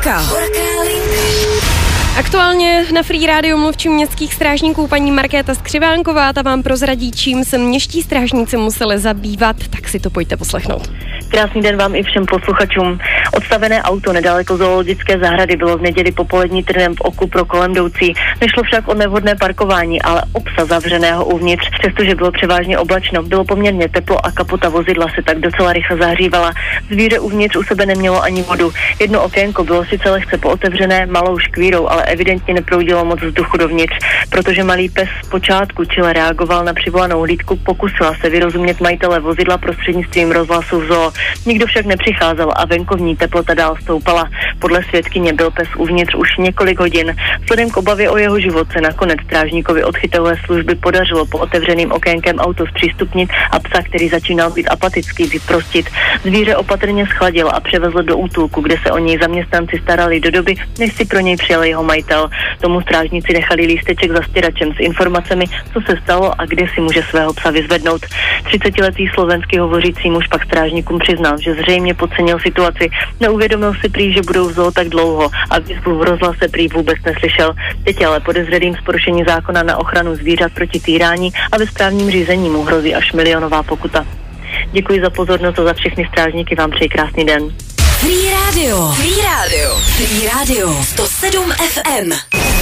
linka. Aktuálně na Free Radio mluvčí městských strážníků paní Markéta Skřivánková, ta vám prozradí, čím se městští strážníci museli zabývat, tak si to pojďte poslechnout. Krásný den vám i všem posluchačům. Odstavené auto nedaleko zoologické zahrady bylo v neděli popolední trnem v oku pro kolem jdoucí. Nešlo však o nevhodné parkování, ale o psa zavřeného uvnitř. Přestože bylo převážně oblačno, bylo poměrně teplo a kapota vozidla se tak docela rychle zahřívala. Zvíře uvnitř u sebe nemělo ani vodu. Jedno okénko bylo sice lehce pootevřené malou škvírou, ale evidentně neproudilo moc vzduchu dovnitř. Protože malý pes zpočátku čile reagoval na přivolanou hlídku, pokusila se vyrozumět majitele vozidla prostřednictvím rozhlasu v zoo. Nikdo však nepřicházel a venkovní teplota dál stoupala. Podle svědkyně byl pes uvnitř už několik hodin. Vzhledem k obavě o jeho život se nakonec strážníkovi odchytové služby podařilo po otevřeným okénkem auto zpřístupnit a psa, který začínal být apatický, vyprostit. Zvíře opatrně schladil a převezl do útulku, kde se o něj zaměstnanci starali do doby, než si pro něj přijel jeho majitel. Tomu strážníci nechali lísteček za stěračem s informacemi, co se stalo a kde si může svého psa vyzvednout. 30letý slovensky hovořící muž pak strážníkům přiznal, že zřejmě podcenil situaci. Neuvědomil si prý, že budou v zoo tak dlouho a výzvu v rozhlase prý vůbec neslyšel. Teď ale podezřelým z porušení zákona na ochranu zvířat proti týrání a ve správním řízení mu hrozí až milionová pokuta. Děkuji za pozornost a za všechny strážníky vám přeji krásný den. Free Radio. 107 FM.